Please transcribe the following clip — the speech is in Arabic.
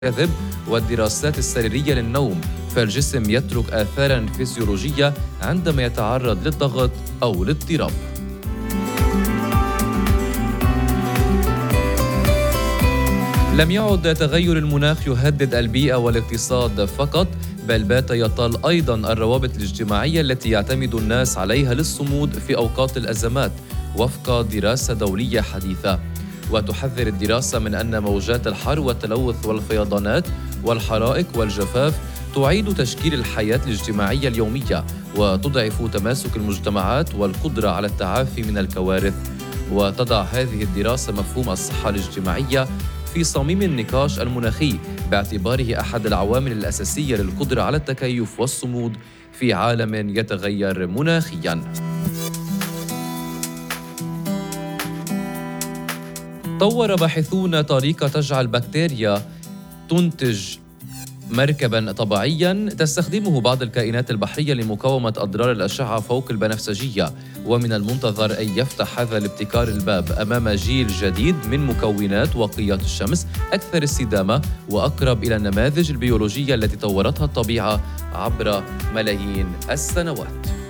الكذب والدراسات السريرية للنوم، فالجسم يترك آثاراً فيزيولوجية عندما يتعرض للضغط أو الاضطراب. لم يعد تغير المناخ يهدد البيئة والاقتصاد فقط، بل بات يطال أيضاً الروابط الاجتماعية التي يعتمد الناس عليها للصمود في أوقات الأزمات، وفق دراسة دولية حديثة. وتحذر الدراسة من أن موجات الحر والتلوث والفيضانات والحرائق والجفاف تعيد تشكيل الحياة الاجتماعية اليومية، وتضعف تماسك المجتمعات والقدرة على التعافي من الكوارث. وتضع هذه الدراسة مفهوم الصحة الاجتماعية في صميم النقاش المناخي، باعتباره أحد العوامل الأساسية للقدرة على التكيف والصمود في عالم يتغير مناخياً. طور باحثون طريقة تجعل بكتيريا تنتج مركباً طبيعياً تستخدمه بعض الكائنات البحرية لمقاومة أضرار الأشعة فوق البنفسجية، ومن المنتظر أن يفتح هذا الابتكار الباب أمام جيل جديد من مكونات واقيات الشمس أكثر استدامة وأقرب إلى النماذج البيولوجية التي طورتها الطبيعة عبر ملايين السنوات.